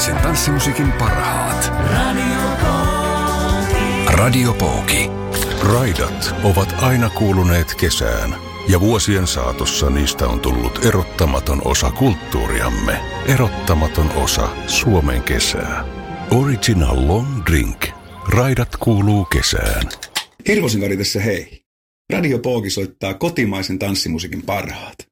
kotimaisen tanssimusiikin parhaat. Radio Pooki. Raidat ovat aina kuuluneet kesään, ja vuosien saatossa niistä on tullut erottamaton osa kulttuuriamme, erottamaton osa Suomen kesää. Original Long Drink. Raidat kuuluu kesään. Hirvosen Kari tässä hei. Radio Pooki soittaa kotimaisen tanssimusiikin parhaat.